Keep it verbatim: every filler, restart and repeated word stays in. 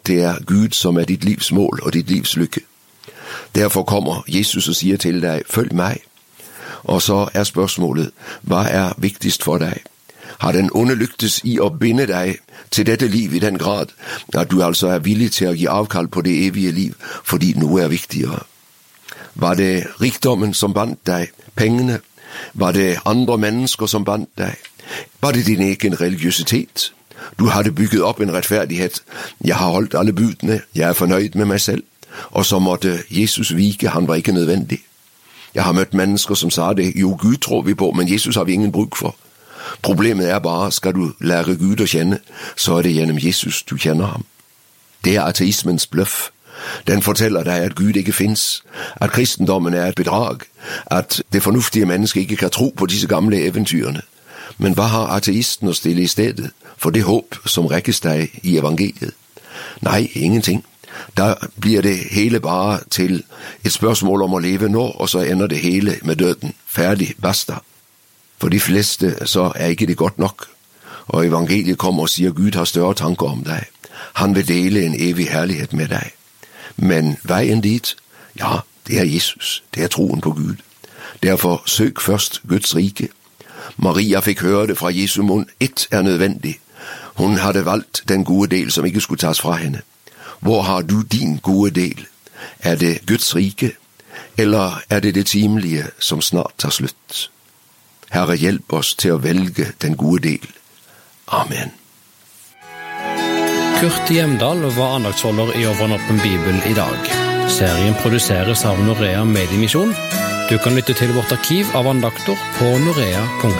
det er Gud som er ditt livs mål og ditt livs lykke. Derfor kommer Jesus og sier til deg, følg meg. Og så er spørsmålet, hva er viktigst for deg? Har den onde lyktes i å binde deg til dette liv i den grad, at du altså er villig til å gi avkall på det evige liv, fordi noe er viktigere? Var det rikdommen som bandt deg, pengene? Var det andre mennesker som bandt deg? Var det din egen religiøsitet? Du hadde bygget opp en rettferdighet. Jeg har holdt alle budene, jeg er fornøyd med meg selv. Og så måtte Jesus vike, han var ikke nødvendig. Jeg har møtt mennesker som sa det, jo Gud tror vi på, men Jesus har vi ingen bruk for. Problemet er bare, skal du lære Gud å kjenne, så er det gjennom Jesus du kjenner ham. Det er ateismens bløff. Den forteller deg at Gud ikke finnes, at kristendommen er et bedrag, at det fornuftige mennesket ikke kan tro på disse gamle eventyrene. Men hva har ateisten å stille i stedet for det håp som rekkes deg i evangeliet? Nei, ingenting. Da blir det hele bare til et spørsmål om å leve nå, og så ender det hele med døden. Ferdig, basta. For de fleste så er ikke det godt nok. Og evangeliet kommer og sier Gud har større tanker om deg. Han vil dele en evig herlighet med deg. Men veien dit, ja, det er Jesus. Det er troen på Gud. Derfor søk først Guds rike. Maria fikk høre det fra Jesu munn. Ett er nødvendig. Hun hadde valgt den gode del som ikke skulle tas fra henne. Hvor har du din gode del? Er det Guds rike, eller er det det timelige som snart tar slutt? Herre, hjelp oss til å velge den gode del. Amen. Kurt Hjemdal var andaktsholder i Over en åpen bibel i dag. Serien produseres av Norea Mediemisjon. Du kan lytte til vårt arkiv av andakter på norea punktum no.